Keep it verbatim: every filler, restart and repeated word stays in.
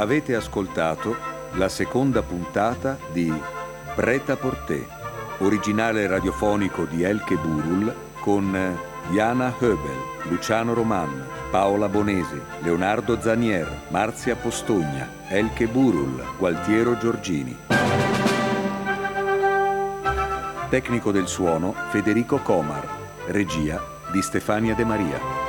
Avete ascoltato la seconda puntata di Prêt-à-porter, originale radiofonico di Elke Burul con Jana Höbel, Luciano Roman, Paola Bonesi, Leonardo Zanier, Marzia Postogna, Elke Burul, Gualtiero Giorgini. Tecnico del suono Federico Comar, regia di Stefania De Maria.